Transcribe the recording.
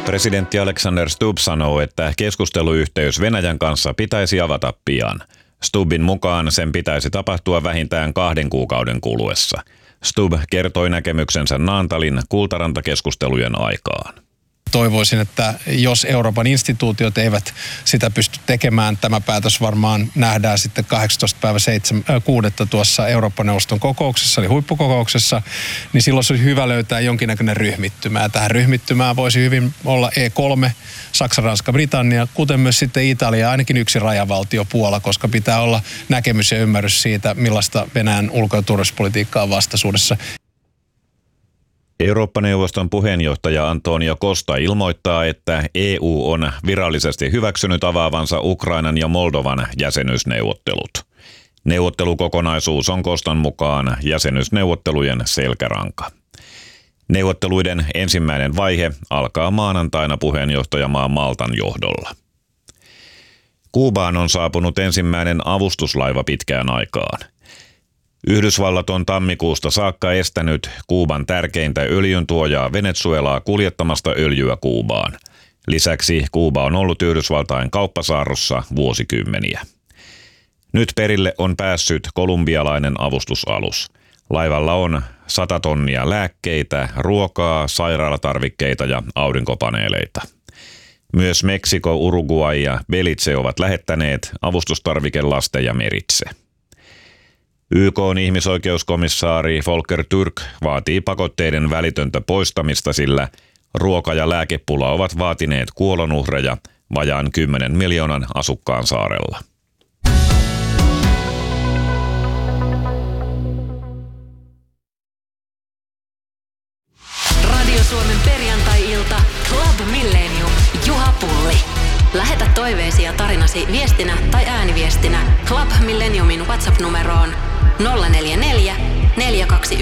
Presidentti Alexander Stubb sanoo, että keskusteluyhteys Venäjän kanssa pitäisi avata pian. Stubbin mukaan sen pitäisi tapahtua vähintään 2 kuukauden kuluessa. Stubb kertoi näkemyksensä Naantalin Kultaranta-keskustelujen aikaan. Toivoisin, että jos Euroopan instituutiot eivät sitä pysty tekemään, tämä päätös varmaan nähdään sitten 18.6. tuossa Eurooppa-neuvoston kokouksessa, eli huippukokouksessa, niin silloin se olisi hyvä löytää jonkinnäköinen ryhmittymä. Ja tähän ryhmittymään voisi hyvin olla E3, Saksa, Ranska, Britannia, kuten myös sitten Italia, ainakin yksi rajavaltio Puola, koska pitää olla näkemys ja ymmärrys siitä, millaista Venäjän ulko- ja turvallisuuspolitiikkaa on vastaisuudessa. Eurooppa-neuvoston puheenjohtaja Antonio Costa ilmoittaa, että EU on virallisesti hyväksynyt avaavansa Ukrainan ja Moldovan jäsenyysneuvottelut. Neuvottelukokonaisuus on Costan mukaan jäsenyysneuvottelujen selkäranka. Neuvotteluiden ensimmäinen vaihe alkaa maanantaina puheenjohtajamaa Maltan johdolla. Kuubaan on saapunut ensimmäinen avustuslaiva pitkään aikaan. Yhdysvallat on tammikuusta saakka estänyt Kuuban tärkeintä öljyntuojaa Venezuelaa kuljettamasta öljyä Kuubaan. Lisäksi Kuuba on ollut Yhdysvaltain kauppasaarrossa vuosikymmeniä. Nyt perille on päässyt kolumbialainen avustusalus. Laivalla on 100 tonnia lääkkeitä, ruokaa, sairaalatarvikkeita ja aurinkopaneeleita. Myös Meksiko, Uruguay ja Belize ovat lähettäneet avustustarvikelasteja meritse. YK:n ihmisoikeuskomissaari Volker Türk vaatii pakotteiden välitöntä poistamista, sillä ruoka- ja lääkepula ovat vaatineet kuolonuhreja vajaan 10 miljoonan asukkaan saarella. Radio Suomen perjantai-ilta Club Millennium. Juha Pulli. Lähetä toiveesi ja tarinasi viestinä tai ääniviestinä Club Millenniumin WhatsApp-numeroon 044 421